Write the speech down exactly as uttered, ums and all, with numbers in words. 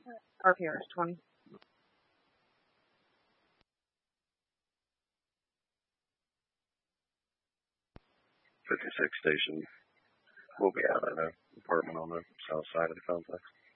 R P R is twenty. fifty-six station. We'll be out at an apartment on the south side of the complex.